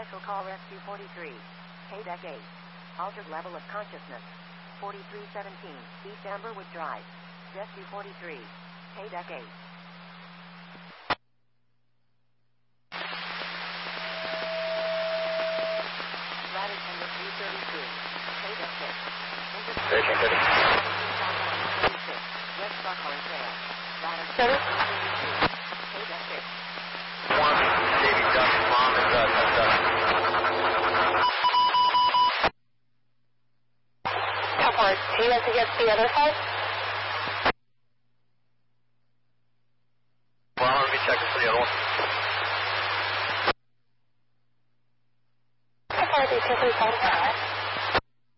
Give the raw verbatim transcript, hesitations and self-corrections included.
Special Call Rescue forty-three. K-Deck eight. Altered level of consciousness. forty-three seventeen. East Amberwood Drive. Rescue forty-three. K-Deck eight. Ladder number three thirty-two. K-Deck six. Station thirty. West Buckhorn Trail. Ladder Seven. K-Deck six. One, Davy Duck, mom is uh, touched up. Copper, do you have to get to the other side? Well, let me check for the other one. Copper, do you have to